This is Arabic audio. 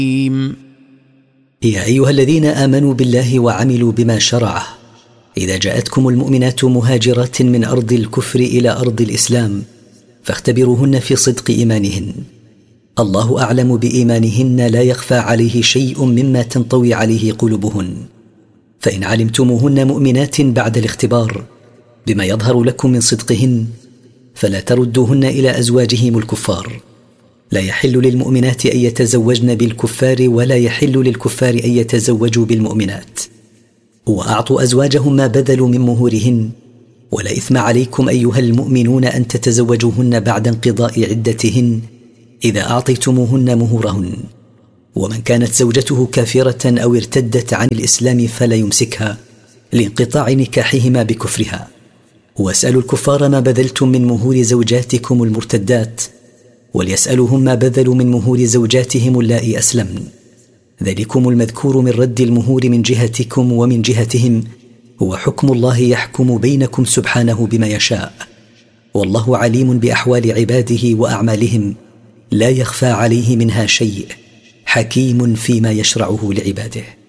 يا أيها الذين آمنوا بالله وعملوا بما شرعه، إذا جاءتكم المؤمنات مهاجرات من أرض الكفر إلى أرض الإسلام فاختبروهن في صدق إيمانهن، الله أعلم بإيمانهن، لا يخفى عليه شيء مما تنطوي عليه قلوبهن. فإن علمتموهن مؤمنات بعد الاختبار بما يظهر لكم من صدقهن فلا تردوهن إلى أزواجهم الكفار. لا يحل للمؤمنات أن يتزوجن بالكفار، ولا يحل للكفار أن يتزوجوا بالمؤمنات. وأعطوا أزواجهم ما بذلوا من مهورهن، ولا إثم عليكم أيها المؤمنون أن تتزوجوهن بعد انقضاء عدتهن إذا أعطيتموهن مهورهن. ومن كانت زوجته كافرة أو ارتدت عن الإسلام فلا يمسكها لانقطاع نكاحهما بكفرها. واسألوا الكفار ما بذلتم من مهور زوجاتكم المرتدات، وليسألوهم ما بذلوا من مهور زوجاتهم اللائي أسلمن. ذلكم المذكور من رد المهور من جهتكم ومن جهتهم هو حكم الله يحكم بينكم سبحانه بما يشاء، والله عليم بأحوال عباده وأعمالهم، لا يخفى عليه منها شيء، حكيم فيما يشرعه لعباده.